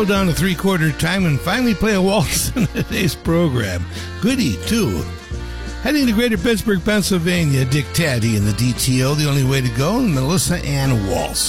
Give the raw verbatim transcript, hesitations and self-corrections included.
Down to three-quarter time and finally play a waltz in today's program. Goody, too. Heading to Greater Pittsburgh, Pennsylvania, Dick Taddy and the D T O, The Only Way to Go, and Melissa Ann Waltz.